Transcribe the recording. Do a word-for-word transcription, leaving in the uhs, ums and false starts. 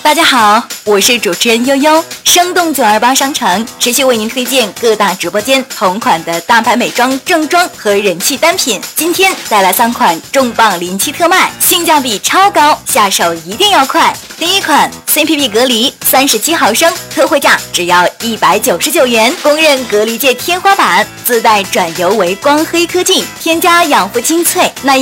大家好，我是主持人悠悠，生动九二八商城持续为您推荐各大直播间同款的大牌美妆、正装和人气单品。今天带来三款重磅临期特卖，性价比超高，下手一定要快。第一款 C P B 隔离三十七毫升，特惠价只要一百九十九元，公认隔离界天花板，自带转油为光黑科技，添加养肤精粹耐